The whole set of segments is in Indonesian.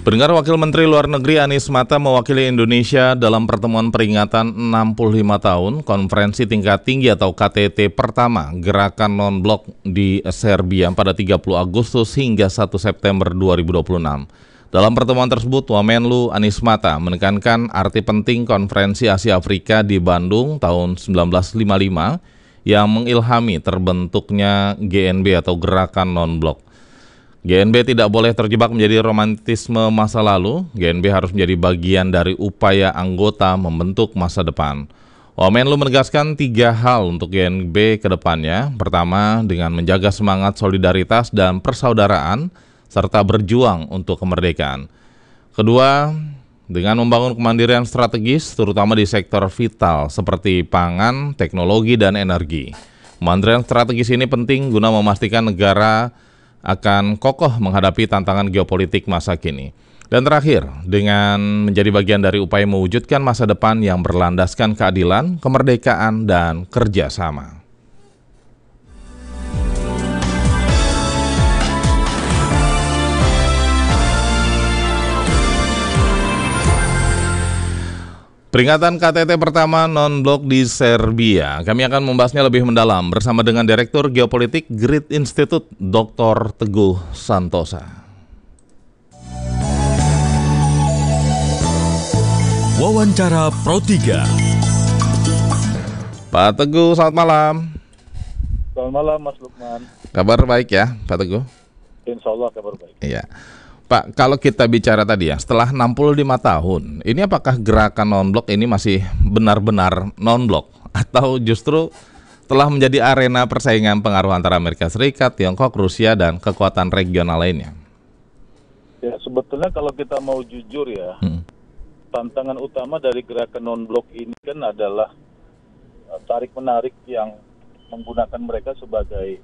Pendengar, Wakil Menteri Luar Negeri Anies Mata mewakili Indonesia dalam pertemuan peringatan 65 tahun Konferensi Tingkat Tinggi atau KTT pertama Gerakan Non-Blok di Serbia pada 30 Agustus hingga 1 September 2026. Dalam pertemuan tersebut, Wamenlu Anies Mata menekankan arti penting Konferensi Asia Afrika di Bandung tahun 1955 yang mengilhami terbentuknya GNB atau Gerakan Non-Blok. GNB tidak boleh terjebak menjadi romantisme masa lalu. GNB harus menjadi bagian dari upaya anggota membentuk masa depan. Wamenlu menegaskan 3 hal untuk GNB ke depannya. Pertama, dengan menjaga semangat solidaritas dan persaudaraan, serta berjuang untuk kemerdekaan. Kedua, dengan membangun kemandirian strategis, terutama di sektor vital seperti pangan, teknologi, dan energi. Kemandirian strategis ini penting guna memastikan negara akan kokoh menghadapi tantangan geopolitik masa kini. Dan terakhir, dengan menjadi bagian dari upaya mewujudkan masa depan yang berlandaskan keadilan, kemerdekaan, dan kerjasama. Peringatan KTT pertama non-blok di Serbia. Kami akan membahasnya lebih mendalam bersama dengan Direktur Geopolitik Grid Institute, Dr. Teguh Santosa. Wawancara Pro 3. Pak Teguh, selamat malam. Selamat malam, Mas Lukman. Kabar baik ya, Pak Teguh? Insya Allah kabar baik. Iya. Pak, kalau kita bicara tadi ya, setelah 65 tahun, ini apakah gerakan non-blok ini masih benar-benar non-blok? Atau justru telah menjadi arena persaingan pengaruh antara Amerika Serikat, Tiongkok, Rusia, dan kekuatan regional lainnya? Ya, sebetulnya kalau kita mau jujur ya, tantangan utama dari gerakan non-blok ini kan adalah tarik-menarik yang menggunakan mereka sebagai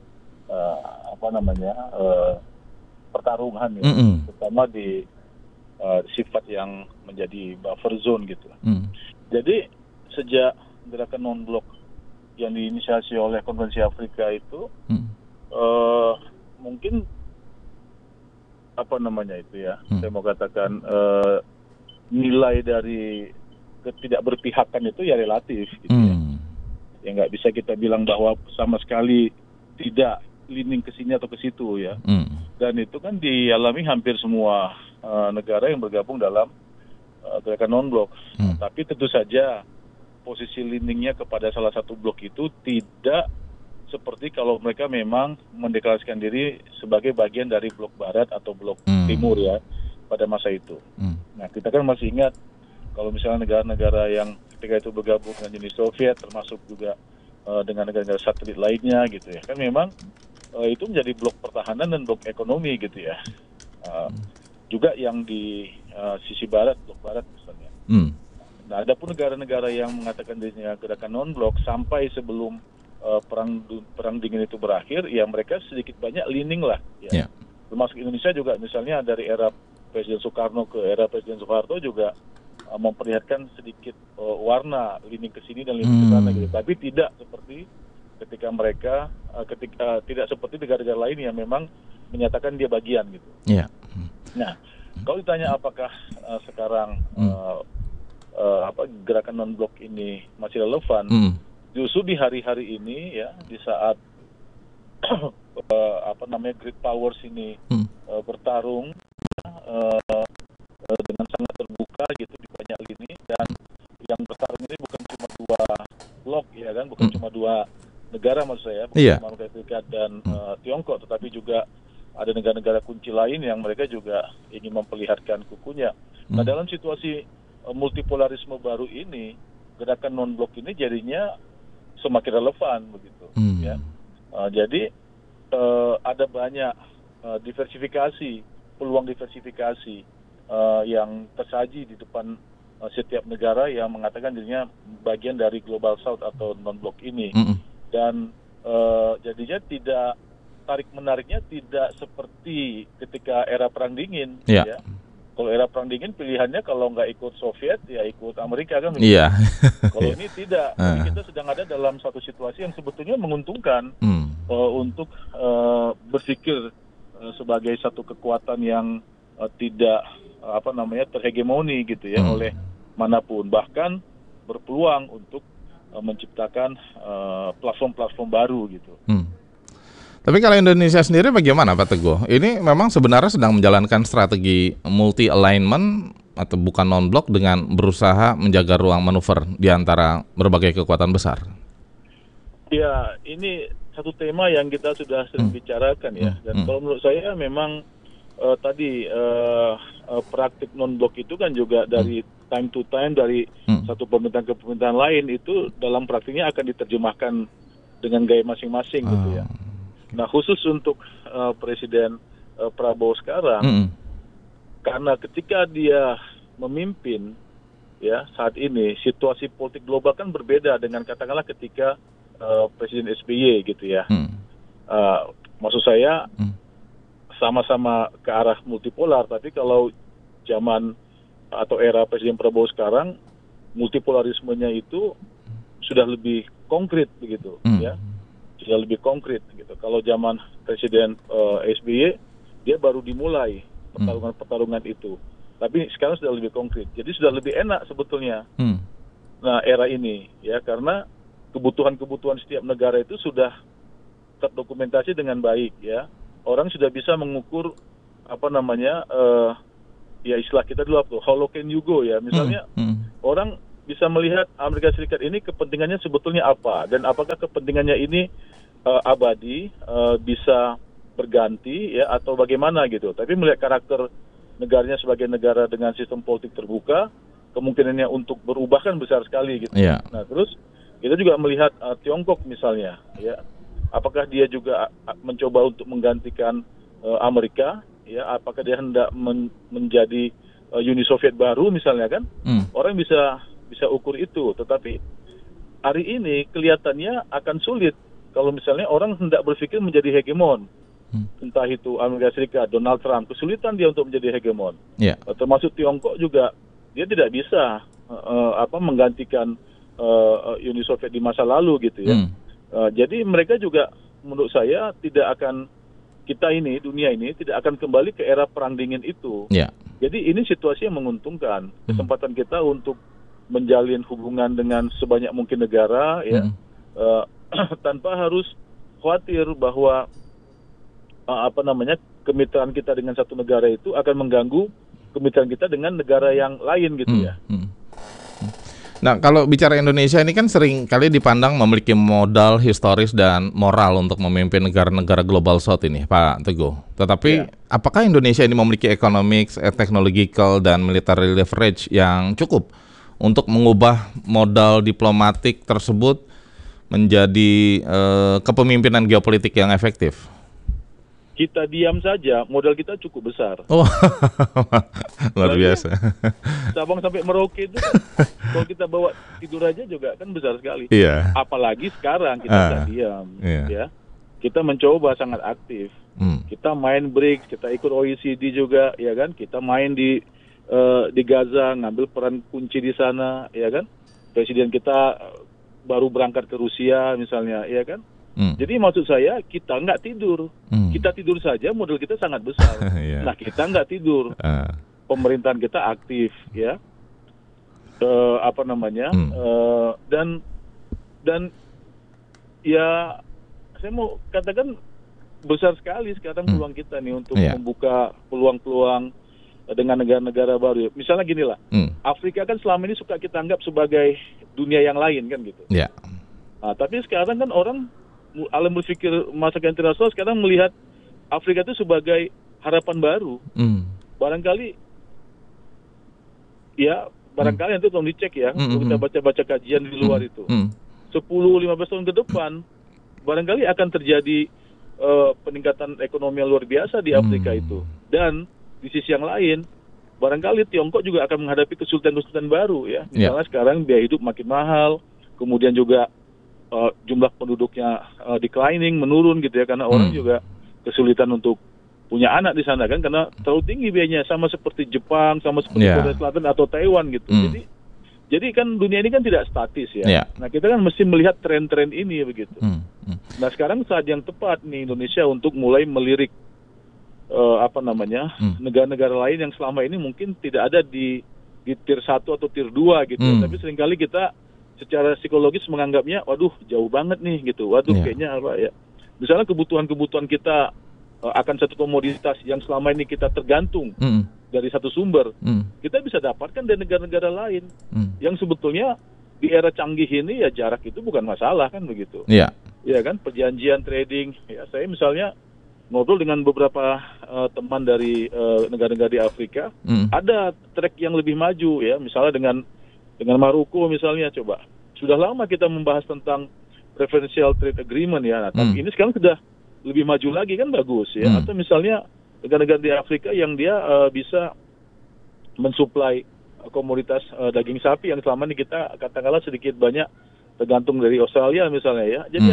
pertarungan ya, terutama di sifat yang menjadi buffer zone gitu. Jadi sejak gerakan non-blok yang diinisiasi oleh Konferensi Afrika itu mungkin saya mau katakan nilai dari ketidak berpihakan itu ya relatif gitu ya nggak bisa kita bilang bahwa sama sekali tidak leaning ke sini atau ke situ ya. Dan itu kan dialami hampir semua negara yang bergabung dalam gerakan non-blok. Tapi tentu saja posisi leaningnya kepada salah satu blok itu tidak seperti kalau mereka memang mendeklarasikan diri sebagai bagian dari blok barat atau blok timur ya pada masa itu. Nah, kita kan masih ingat kalau misalnya negara-negara yang ketika itu bergabung dengan Uni Soviet, termasuk juga dengan negara-negara satelit lainnya gitu ya, kan memang itu menjadi blok pertahanan dan blok ekonomi gitu ya. Juga yang di sisi barat, blok barat misalnya. Nah, ada pun negara-negara yang mengatakan dirinya gerakan non-blok sampai sebelum perang dingin itu berakhir, ya mereka sedikit banyak leaning lah. Ya. Termasuk Indonesia juga misalnya dari era Presiden Soekarno ke era Presiden Soeharto juga memperlihatkan sedikit warna leaning ke sini dan leaning ke sana gitu. Tapi tidak seperti ketika mereka tidak seperti negara-negara lain yang memang menyatakan dia bagian gitu. Nah, kalau ditanya apakah sekarang gerakan non-blok ini masih relevan, justru di hari-hari ini ya, di saat great powers ini bertarung dengan sangat terbuka gitu di banyak lini, dan yang bertarung ini bukan cuma 2 blok ya kan, bukan cuma 2 negara maksud saya, bukan Amerika Serikat dan Tiongkok, tetapi juga ada negara-negara kunci lain yang mereka juga ingin memperlihatkan kukunya. Nah, dalam situasi multipolarisme baru ini, gerakan non-blok ini jadinya semakin relevan begitu. Ya. Jadi ada banyak diversifikasi, peluang diversifikasi yang tersaji di depan setiap negara yang mengatakan dirinya bagian dari Global South atau non-blok ini. Dan jadinya tidak tarik-menariknya tidak seperti ketika era Perang Dingin. Ya. Kalau era Perang Dingin pilihannya kalau nggak ikut Soviet ya ikut Amerika kan. Kalau ini tidak. Jadi kita sedang ada dalam satu situasi yang sebetulnya menguntungkan untuk berpikir sebagai satu kekuatan yang tidak terhegemoni gitu ya oleh manapun, bahkan berpeluang untuk menciptakan platform-platform baru gitu. Tapi kalau Indonesia sendiri bagaimana Pak Teguh? Ini memang sebenarnya sedang menjalankan strategi multi-alignment atau bukan non-blok dengan berusaha menjaga ruang manuver di antara berbagai kekuatan besar? Ya, ini satu tema yang kita sudah sering bicarakan ya. Dan kalau menurut saya memang praktik non-blok itu kan juga dari time to time dari satu pemerintahan ke pemerintahan lain itu dalam praktiknya akan diterjemahkan dengan gaya masing-masing gitu ya. Nah, khusus untuk Presiden Prabowo sekarang, karena ketika dia memimpin ya saat ini situasi politik global kan berbeda dengan katakanlah ketika Presiden SBY gitu ya. Maksud saya sama-sama ke arah multipolar, tapi kalau zaman atau era Presiden Prabowo sekarang multipolarismenya itu sudah lebih konkret begitu ya. Sudah lebih konkret gitu. Kalau zaman Presiden SBY dia baru dimulai pertarungan itu. Tapi sekarang sudah lebih konkret. Jadi sudah lebih enak sebetulnya. Nah, era ini ya karena kebutuhan-kebutuhan setiap negara itu sudah terdokumentasi dengan baik ya. Orang sudah bisa mengukur ya istilah kita dulu how low can you go ya. Misalnya orang bisa melihat Amerika Serikat ini kepentingannya sebetulnya apa dan apakah kepentingannya ini abadi, bisa berganti ya atau bagaimana gitu. Tapi melihat karakter negaranya sebagai negara dengan sistem politik terbuka, kemungkinannya untuk berubah kan besar sekali gitu. Nah, terus kita juga melihat Tiongkok misalnya ya. Apakah dia juga mencoba untuk menggantikan Amerika ya, apakah dia hendak menjadi Uni Soviet baru misalnya kan? Orang bisa ukur itu, tetapi hari ini kelihatannya akan sulit kalau misalnya orang hendak berpikir menjadi hegemon. Entah itu Amerika Serikat, Donald Trump, kesulitan dia untuk menjadi hegemon. Termasuk Tiongkok juga, dia tidak bisa menggantikan Uni Soviet di masa lalu gitu ya. Jadi mereka juga menurut saya tidak akan, dunia ini tidak akan kembali ke era perang dingin itu. Jadi ini situasi yang menguntungkan. Kesempatan kita untuk menjalin hubungan dengan sebanyak mungkin negara ya, tanpa harus khawatir bahwa kemitraan kita dengan satu negara itu akan mengganggu kemitraan kita dengan negara yang lain gitu ya. Nah, kalau bicara Indonesia ini kan sering kali dipandang memiliki modal historis dan moral untuk memimpin negara-negara global South ini, Pak Teguh. Tetapi apakah Indonesia ini memiliki economics, technological, dan military leverage yang cukup untuk mengubah modal diplomatik tersebut menjadi kepemimpinan geopolitik yang efektif? Kita diam saja, modal kita cukup besar. Luar biasa. Sabang sampai Merauke itu kalau kita bawa tidur aja juga kan besar sekali. Apalagi sekarang kita tidak diam. Ya. Kita mencoba sangat aktif. Kita main BRICS, kita ikut OECD juga, ya kan? Kita main di Gaza, ngambil peran kunci di sana, ya kan? Presiden kita baru berangkat ke Rusia misalnya, ya kan? Jadi maksud saya kita nggak tidur, kita tidur saja modal kita sangat besar. Nah kita nggak tidur, pemerintahan kita aktif, ya, dan ya saya mau katakan besar sekali sekarang peluang kita nih untuk membuka peluang-peluang dengan negara-negara baru. Misalnya gini lah, Afrika kan selama ini suka kita anggap sebagai dunia yang lain kan gitu. Nah, tapi sekarang kan orang alam berpikir masyarakat internasional sekarang melihat Afrika itu sebagai harapan baru. Barangkali nanti tolong dicek ya, kalau kita baca-baca kajian di luar itu. 10-15 tahun ke depan barangkali akan terjadi peningkatan ekonomi yang luar biasa di Afrika itu. Dan di sisi yang lain barangkali Tiongkok juga akan menghadapi kesulitan-kesulitan baru ya. Misalnya sekarang biaya hidup makin mahal, kemudian juga jumlah penduduknya declining, menurun gitu ya, karena orang juga kesulitan untuk punya anak di sana kan, karena terlalu tinggi biayanya, sama seperti Jepang, sama seperti Korea Selatan atau Taiwan gitu. Jadi kan dunia ini kan tidak statis ya. Nah kita kan mesti melihat tren-tren ini begitu. Nah sekarang saat yang tepat nih Indonesia untuk mulai melirik negara-negara lain yang selama ini mungkin tidak ada di tier 1 atau tier 2 gitu. Tapi seringkali kita secara psikologis menganggapnya, waduh jauh banget nih gitu. Waduh kayaknya apa ya. Misalnya kebutuhan-kebutuhan kita akan satu komoditas yang selama ini kita tergantung dari satu sumber, kita bisa dapatkan dari negara-negara lain yang sebetulnya di era canggih ini ya jarak itu bukan masalah kan begitu. Iya kan, perjanjian trading. Ya, saya misalnya ngobrol dengan beberapa teman dari negara-negara di Afrika, ada track yang lebih maju ya, misalnya dengan Maroko misalnya, coba sudah lama kita membahas tentang preferential trade agreement ya, nah, tapi ini sekarang sudah lebih maju lagi kan bagus ya. Atau misalnya negara-negara di Afrika yang dia bisa mensuplai komoditas daging sapi yang selama ini kita katakanlah sedikit banyak tergantung dari Australia misalnya ya. Jadi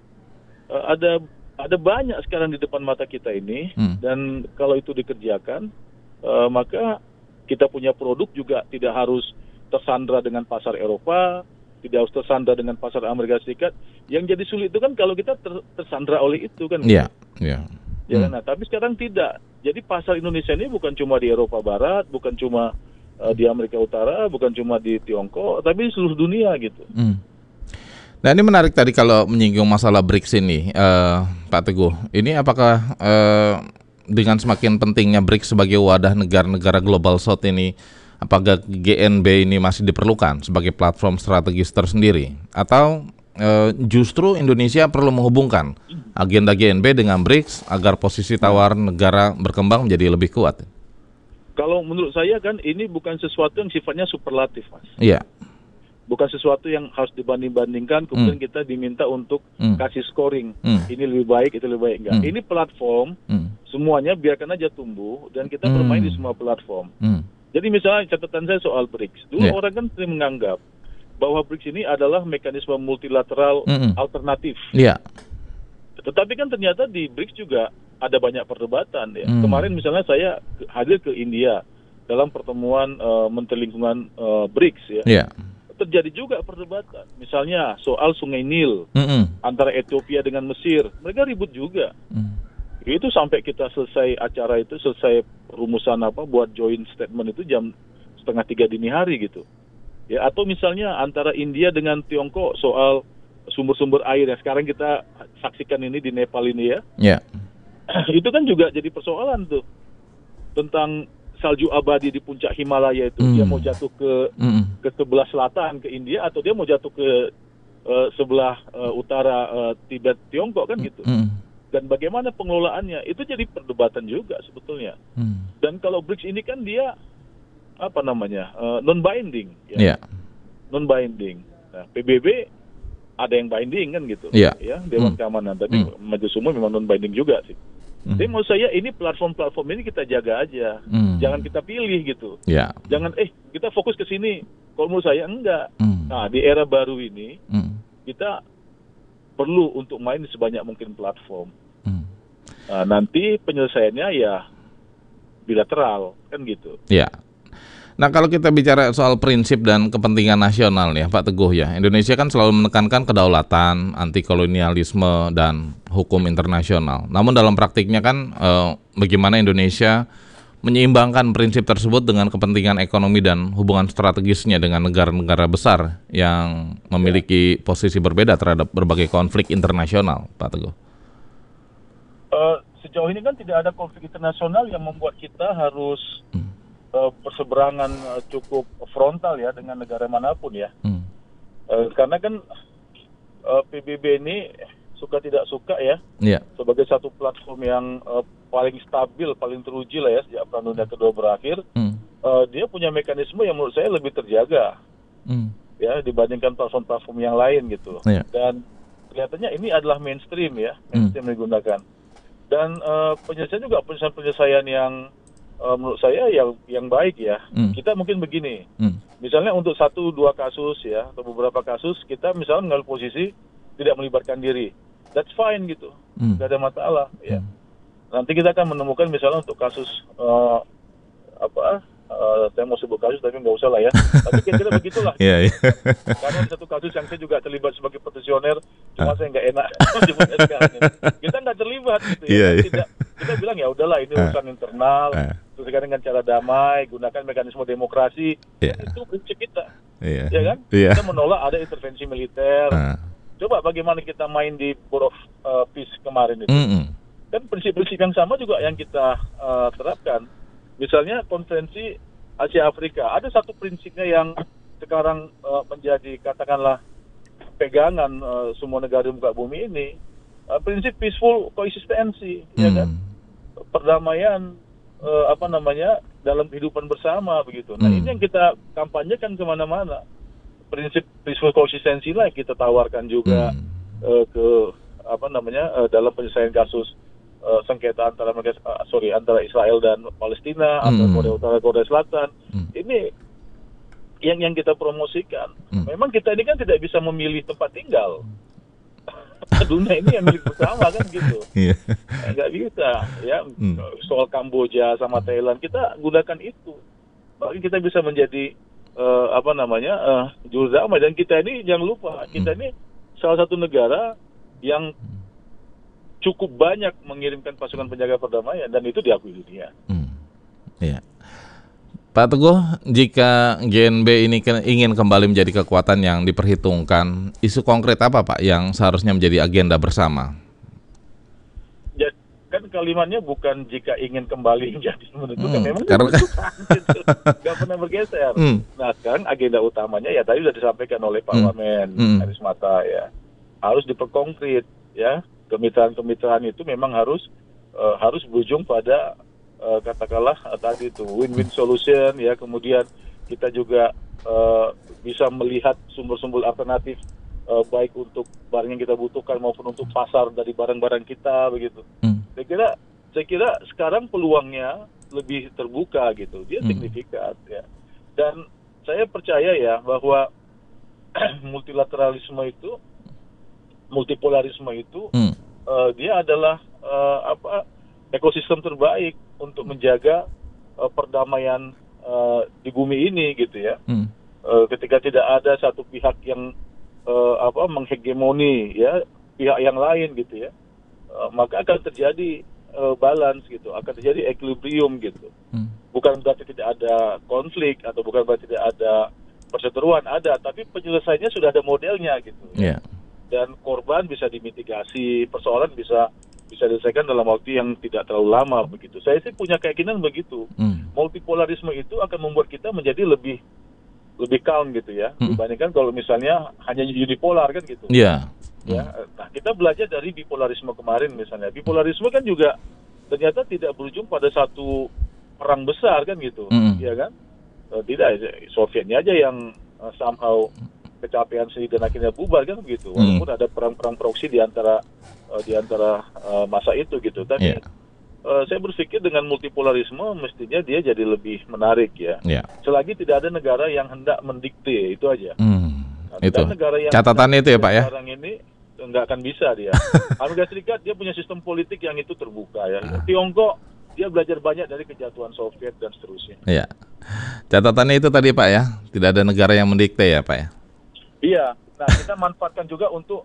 ada banyak sekarang di depan mata kita ini, dan kalau itu dikerjakan maka kita punya produk juga tidak harus tersandra dengan pasar Eropa, tidak harus tersandra dengan pasar Amerika Serikat. Yang jadi sulit itu kan kalau kita tersandra oleh itu kan. Ya, nah, tapi sekarang tidak. Jadi pasar Indonesia ini bukan cuma di Eropa Barat, bukan cuma di Amerika Utara, bukan cuma di Tiongkok, tapi di seluruh dunia gitu. Nah ini menarik tadi kalau menyinggung masalah BRICS ini, Pak Teguh. Ini apakah dengan semakin pentingnya BRICS sebagai wadah negara-negara Global South ini, apakah GNB ini masih diperlukan sebagai platform strategis tersendiri? Atau justru Indonesia perlu menghubungkan agenda GNB dengan BRICS agar posisi tawar negara berkembang menjadi lebih kuat? Kalau menurut saya kan ini bukan sesuatu yang sifatnya superlatif, Mas. Iya. Bukan sesuatu yang harus dibanding-bandingkan, kemudian kita diminta untuk kasih scoring. Ini lebih baik, itu lebih baik. Enggak. Ini platform, semuanya biarkan aja tumbuh, dan kita bermain di semua platform. Jadi misalnya catatan saya soal BRICS. Dulu orang kan sering menganggap bahwa BRICS ini adalah mekanisme multilateral alternatif. Tetapi kan ternyata di BRICS juga ada banyak perdebatan ya. Kemarin misalnya saya hadir ke India dalam pertemuan Menteri Lingkungan BRICS ya. Terjadi juga perdebatan. Misalnya soal Sungai Nil antara Ethiopia dengan Mesir, mereka ribut juga. Itu sampai kita selesai acara itu, selesai rumusan buat joint statement itu jam 2:30 dini hari gitu. Ya, atau misalnya antara India dengan Tiongkok soal sumber-sumber air yang sekarang kita saksikan ini di Nepal ini ya. Itu kan juga jadi persoalan tuh tentang salju abadi di puncak Himalaya itu. Dia mau jatuh ke sebelah selatan ke India, atau dia mau jatuh ke sebelah utara Tibet Tiongkok kan gitu. Dan bagaimana pengelolaannya itu jadi perdebatan juga sebetulnya. Dan kalau BRICS ini kan dia non binding ya. Non-binding. Nah, PBB ada yang binding kan gitu. Ya, Dewan Keamanan, tapi Majelis Umum memang non-binding juga sih. Jadi menurut saya ini platform-platform ini kita jaga aja. Jangan kita pilih gitu. Jangan kita fokus ke sini. Kalau menurut saya enggak. Nah, di era baru ini kita perlu untuk main di sebanyak mungkin platform. Nah, nanti penyelesaiannya ya bilateral kan gitu. Nah kalau kita bicara soal prinsip dan kepentingan nasional ya Pak Teguh ya, Indonesia kan selalu menekankan kedaulatan, anti kolonialisme dan hukum internasional. Namun dalam praktiknya kan bagaimana Indonesia menyeimbangkan prinsip tersebut dengan kepentingan ekonomi dan hubungan strategisnya dengan negara-negara besar yang memiliki posisi berbeda terhadap berbagai konflik internasional, Pak Teguh. Sejauh ini kan tidak ada konflik internasional yang membuat kita harus berseberangan cukup frontal ya dengan negara manapun ya. Karena kan PBB ini suka tidak suka ya, sebagai satu platform yang paling stabil, paling teruji lah ya sejak Perang Dunia Kedua berakhir, dia punya mekanisme yang menurut saya lebih terjaga ya dibandingkan platform-platform yang lain gitu. Dan kelihatannya ini adalah mainstream ya, mainstream digunakan. Dan penyelesaian juga penyelesaian yang menurut saya yang baik ya. Kita mungkin begini, misalnya untuk 1-2 kasus ya, atau beberapa kasus kita misalnya mengambil posisi tidak melibatkan diri, that's fine gitu, nggak ada masalah ya. Nanti kita akan menemukan misalnya untuk kasus saya mau sebut kasus tapi nggak usah lah ya. Tapi kira-kira begitulah. Iya. Karena ada satu kasus yang saya juga terlibat sebagai petisioner, cuma saya nggak enak sebut sekarang ini. Kita nggak terlibat gitu ya. Kita bilang ya udahlah ini urusan internal, selesaikan dengan cara damai, gunakan mekanisme demokrasi. Itu prinsip kita, ya kan? Kita menolak ada intervensi militer. Coba bagaimana kita main di Board of Peace kemarin itu. Dan prinsip-prinsip yang sama juga yang kita terapkan. Misalnya konferensi Asia Afrika, ada satu prinsipnya yang sekarang menjadi katakanlah pegangan semua negara di muka bumi ini, prinsip peaceful coexistency, ya kan, perdamaian dalam kehidupan bersama begitu. Nah ini yang kita kampanyekan kemana-mana, prinsip peaceful coexistency lah yang kita tawarkan juga dalam penyelesaian kasus sengketa antara Israel dan Palestina, antara Korea Utara dan Korea Selatan. Ini yang kita promosikan. Memang kita ini kan tidak bisa memilih tempat tinggal. Dunia ini yang milik bersama kan gitu. Nggak bisa ya. Soal Kamboja sama Thailand kita gunakan itu. Bagi kita bisa menjadi juru damai. Dan kita ini jangan lupa, kita ini salah satu negara yang cukup banyak mengirimkan pasukan penjaga perdamaian dan itu diakui dunia. Iya. Pak Teguh, jika GNB ini ingin kembali menjadi kekuatan yang diperhitungkan, isu konkret apa Pak yang seharusnya menjadi agenda bersama? Ya, kan kalimatnya bukan jika ingin kembali menjadi menentukan, memang karena gitu. Nggak pernah bergeser. Nah sekarang agenda utamanya ya tadi sudah disampaikan oleh Pak Wamen Anies Mata ya, harus diperkonkret ya. Kemitraan itu memang harus berujung pada katakanlah tadi itu win-win solution ya. Kemudian kita juga bisa melihat sumber-sumber alternatif baik untuk barang yang kita butuhkan maupun untuk pasar dari barang-barang kita begitu. Saya kira sekarang peluangnya lebih terbuka gitu, dia signifikan ya. Dan saya percaya ya bahwa multipolarisme itu dia adalah ekosistem terbaik untuk menjaga perdamaian di bumi ini gitu ya. Ketika tidak ada satu pihak yang menghegemoni ya pihak yang lain gitu ya, maka akan terjadi balance gitu, akan terjadi equilibrium gitu. Bukan berarti tidak ada konflik atau bukan berarti tidak ada perseteruan, ada, tapi penyelesaiannya sudah ada modelnya gitu. Dan korban bisa dimitigasi, persoalan bisa diselesaikan dalam waktu yang tidak terlalu lama begitu. Saya sih punya keyakinan begitu. Multipolarisme itu akan membuat kita menjadi lebih calm gitu ya, dibandingkan kalau misalnya hanya unipolar kan gitu. Ya, nah kita belajar dari bipolarisme kemarin misalnya. Bipolarisme kan juga ternyata tidak berujung pada satu perang besar kan gitu, ya kan? Tidak, Sovietnya aja yang somehow kecapean sendiri dan akhirnya bubar kan begitu. Walaupun ada perang-perang proksi di antara masa itu gitu. Tapi saya berpikir dengan multipolarisme mestinya dia jadi lebih menarik ya. Selagi tidak ada negara yang hendak mendikte, itu aja. Itu negara yang catatannya itu ya Pak ya. Sekarang ini nggak akan bisa dia. Amerika Serikat dia punya sistem politik yang itu terbuka ya. Tiongkok dia belajar banyak dari kejatuhan Soviet dan seterusnya. Iya. Catatannya itu tadi Pak ya, tidak ada negara yang mendikte ya Pak ya. Iya, nah kita manfaatkan juga untuk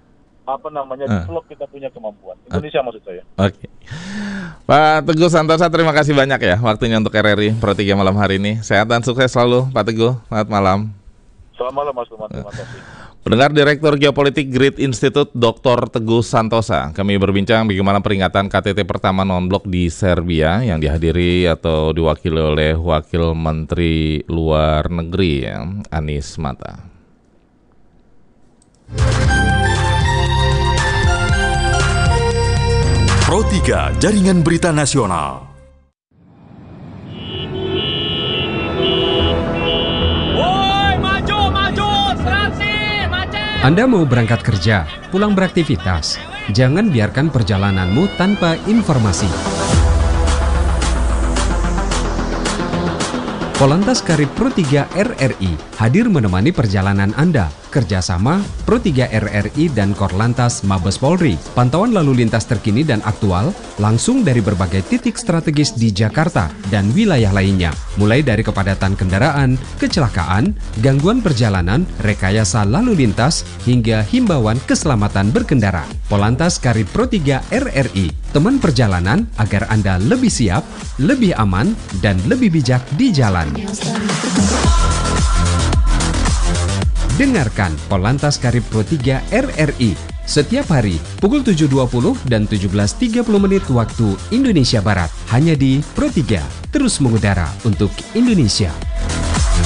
develop kita punya kemampuan. Indonesia maksud saya. Oke. Pak Teguh Santosa, terima kasih banyak ya waktunya untuk RRI Pro 3 malam hari ini. Sehat dan sukses selalu Pak Teguh. Selamat malam. Selamat malam Mas Luman, terima kasih. Pendengar, Direktur Geopolitik Grid Institute Dr. Teguh Santosa, kami berbincang bagaimana peringatan KTT pertama non-blok di Serbia yang dihadiri atau diwakili oleh Wakil Menteri Luar Negeri ya, Anies Mata. Pro 3 Jaringan Berita Nasional. Woi, maju, serasi, macet. Anda mau berangkat kerja, pulang beraktivitas, jangan biarkan perjalananmu tanpa informasi. Polantas Karib Pro 3 RRI hadir menemani perjalanan Anda. kerjasama Pro 3 RRI dan Korlantas Mabes Polri. Pantauan lalu lintas terkini dan aktual langsung dari berbagai titik strategis di Jakarta dan wilayah lainnya. Mulai dari kepadatan kendaraan, kecelakaan, gangguan perjalanan, rekayasa lalu lintas, hingga himbauan keselamatan berkendara. Polantas Karib Pro 3 RRI, teman perjalanan agar Anda lebih siap, lebih aman, dan lebih bijak di jalan. Dengarkan Polantas Karib Pro 3 RRI setiap hari pukul 7.20 dan 17.30 menit waktu Indonesia Barat. Hanya di Pro 3, terus mengudara untuk Indonesia.